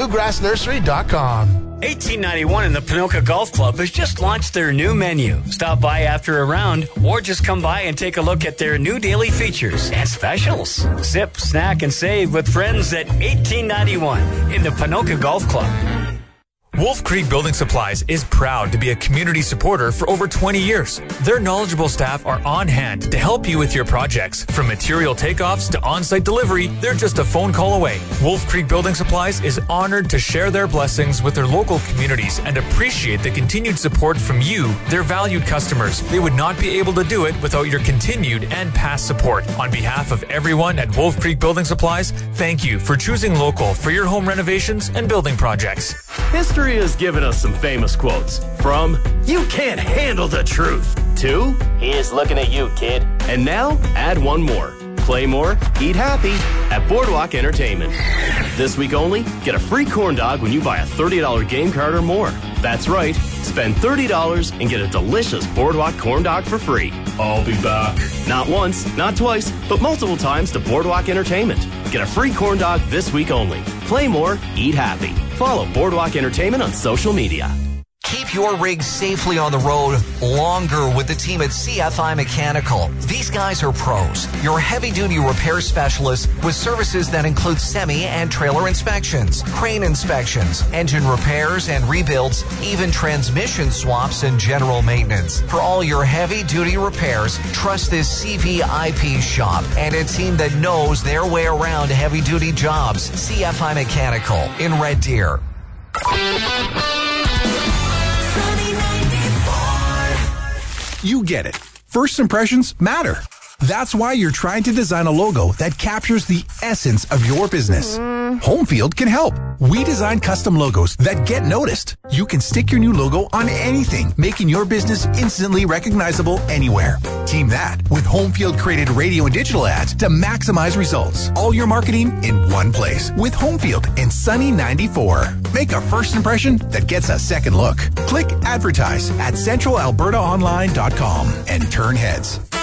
bluegrassnursery.com. 1891 and the Panoka Golf Club has just launched their new menu. Stop by after a round or just come by and take a look at their new daily features and specials. Sip, snack, and save with friends at 1891 in the Panoka Golf Club. Wolf Creek Building Supplies is proud to be a community supporter for over 20 years. Their knowledgeable staff are on hand to help you with your projects. From material takeoffs to on-site delivery, they're just a phone call away. Wolf Creek Building Supplies is honored to share their blessings with their local communities and appreciate the continued support from you, their valued customers. They would not be able to do it without your continued and past support. On behalf of everyone at Wolf Creek Building Supplies, thank you for choosing local for your home renovations and building projects. History has given us some famous quotes, from "You can't handle the truth" to "Here's looking at you, kid." And now, add one more. Play more, eat happy at Boardwalk Entertainment. This week only, get a free corn dog when you buy a $30 game card or more. That's right, spend $30 and get a delicious Boardwalk corn dog for free. I'll be back. Not once, not twice, but multiple times to Boardwalk Entertainment. Get a free corn dog this week only. Play more, eat happy. Follow Boardwalk Entertainment on social media. Keep your rig safely on the road longer with the team at CFI Mechanical. These guys are pros, your heavy-duty repair specialists with services that include semi and trailer inspections, crane inspections, engine repairs and rebuilds, even transmission swaps and general maintenance. For all your heavy-duty repairs, trust this CVIP shop and a team that knows their way around heavy-duty jobs. CFI Mechanical in Red Deer. You get it. First impressions matter. That's why you're trying to design a logo that captures the essence of your business. Homefield can help. We design custom logos that get noticed. You can stick your new logo on anything, making your business instantly recognizable anywhere. Team that with Homefield created radio and digital ads to maximize results. All your marketing in one place with Homefield and Sunny 94. Make a first impression that gets a second look. Click advertise at centralalbertaonline.com and turn heads.